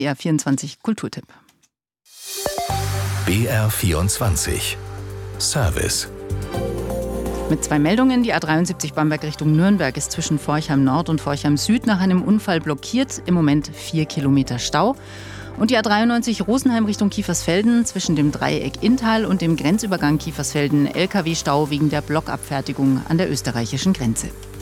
BR24 Kulturtipp. BR24 Service. Mit 2 Meldungen. Die A73 Bamberg Richtung Nürnberg ist zwischen Forchheim Nord und Forchheim Süd nach einem Unfall blockiert. Im Moment 4 Kilometer Stau. Und die A93 Rosenheim Richtung Kiefersfelden zwischen dem Dreieck Inntal und dem Grenzübergang Kiefersfelden LKW-Stau wegen der Blockabfertigung an der österreichischen Grenze.